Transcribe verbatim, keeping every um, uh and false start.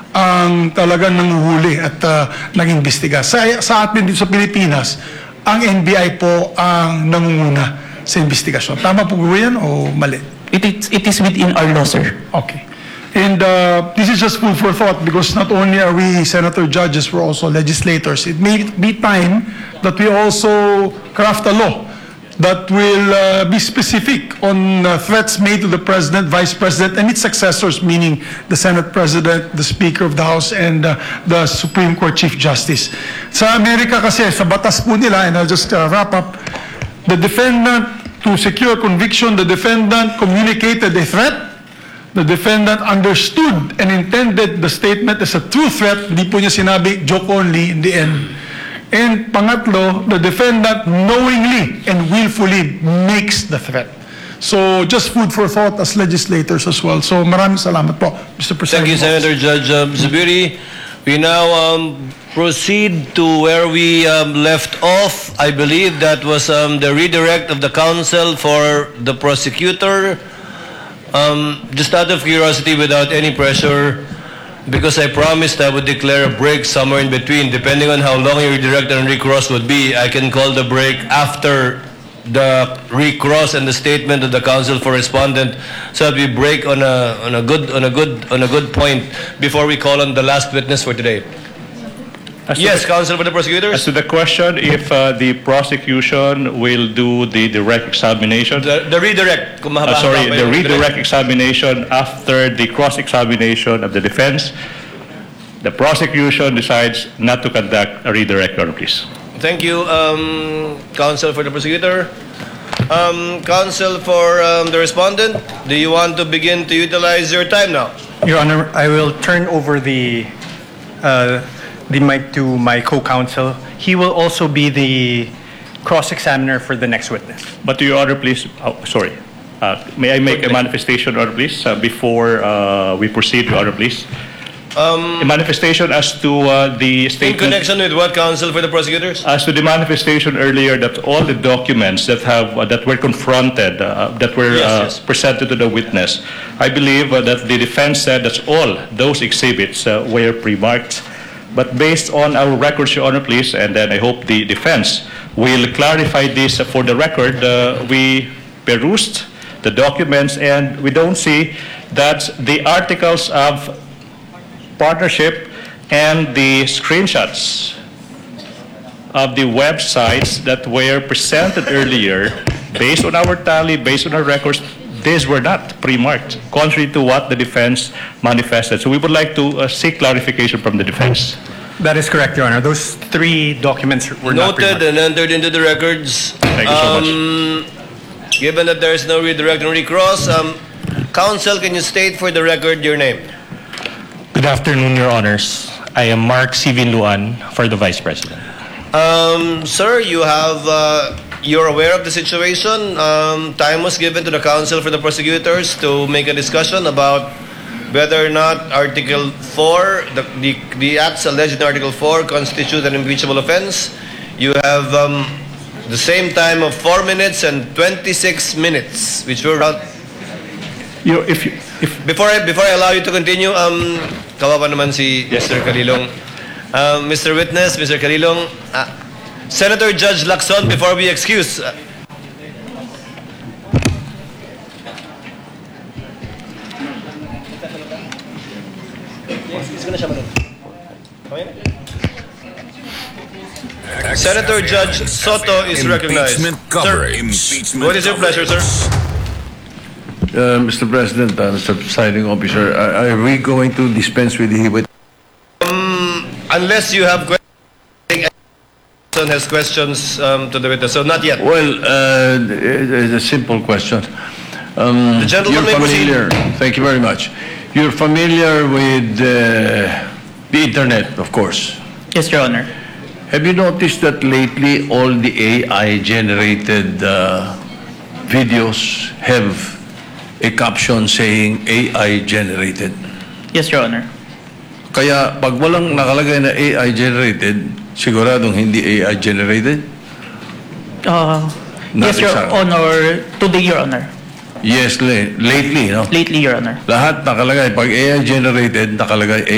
ang talagang nanguhuli at uh, nag-imbestiga. Sa, sa atin dito sa Pilipinas, ang N B I po ang nangunguna sa investigasyon. Tama po ba yan o mali? It is, it is within our law, sir. Okay. And uh, this is just food for thought because not only are we senator judges, we're also legislators. It may be time that we also craft a law that will uh, be specific on uh, threats made to the President, Vice President, and its successors, meaning the Senate President, the Speaker of the House, and uh, the Supreme Court Chief Justice. Sa Amerika kasi, sa batas po nila, and I'll just uh, wrap up, the defendant, to secure conviction, the defendant communicated a threat, the defendant understood and intended the statement as a true threat, hindi po niya sinabi, joke only in the end. And pangatlo, the defendant knowingly and willfully makes the threat. So just food for thought as legislators as well. So maraming salamat po, Mister President. Thank you, Senator Judge um, Zubiri. We now um, proceed to where we um, left off. I believe that was um, the redirect of the counsel for the prosecutor. Um, just out of curiosity, without any pressure, because I promised I would declare a break somewhere in between, depending on how long your redirect and recross would be. I can call the break after the recross and the statement of the counsel for respondent, so that we break on a on a good on a good on a good point before we call on the last witness for today. As Yes, to the, counsel for the prosecutors. as to the question, if uh, the prosecution will do the direct examination, The, the redirect. Kung uh, mahaba-haba sorry, pa the yung redirect examination after the cross-examination of the defense, the prosecution decides not to conduct a redirect, Your Honor, please. Thank you, um, counsel for the prosecutor. Um, counsel for um, the respondent, do you want to begin to utilize your time now? Your Honor, I will turn over the uh, the mic to my co-counsel. He will also be the cross-examiner for the next witness. But Your Honor, please, oh, sorry, uh, may I make a manifestation, Your Honor, please, uh, before uh, we proceed, Your Honor, please? Um, A manifestation as to uh, the in statement... connection with what, counsel for the prosecutors? As to the manifestation earlier that all the documents that have uh, that were confronted, uh, that were Yes, uh, yes. presented to the witness, I believe uh, that the defense said that all those exhibits uh, were pre-marked. But based on our records, Your Honor, please, and then I hope the defense will clarify this for the record. Uh, we perused the documents and we don't see that the articles of partnership and the screenshots of the websites that were presented earlier, based on our tally, based on our records, these were not pre-marked, contrary to what the defense manifested. So we would like to uh, seek clarification from the defense. That is correct, Your Honor. Those three documents were not Noted pre-marked. and entered into the records. Thank you so much. Um, given that there is no redirect and recross, um, counsel, can you state for the record your name? Good afternoon, Your Honors. I am Mark Sivin Luan for the Vice President. Um, sir, you have, uh, you're aware of the situation. Um, time was given to the counsel for the prosecutors to make a discussion about whether or not Article four, the, the, the acts alleged in Article four constitute an impeachable offense. You have um, the same time of four minutes and twenty-six minutes, which were out. You, if you, if Before I, before I allow you to continue, um, kawawa naman si Mister Calilong. Um, Mister Witness, Mister Calilong, uh, Senator Judge Lacson, before we excuse. Uh, Senator Judge Soto is recognized. Impeachment Sir, coverage. Impeachment what is your pleasure, sir? Uh, Mister President, uh, Mister Presiding Officer, are, are we going to dispense with the with Unless you have questions, has questions um, to the witness. So not yet. Well, uh, it's a simple question. Um, The gentleman you're may proceed. familiar, thank you very much. You're familiar with uh, the internet, of course. Yes, Your Honor. Have you noticed that lately all the A I-generated uh, videos have a caption saying A I-generated? Yes, Your Honor. Kaya pag walang nakalagay na A I-generated, siguradong hindi A I-generated? Uh, Not yes, Your exactly. Honor. Today, Your Honor. Yes, la- lately, no? Lately, Your Honor. Lahat nakalagay. Pag A I-generated, nakalagay